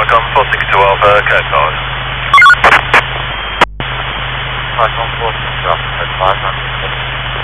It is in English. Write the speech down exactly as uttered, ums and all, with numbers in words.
Tricom four six two Alpha, code five. Tricom four six two Alpha, code five,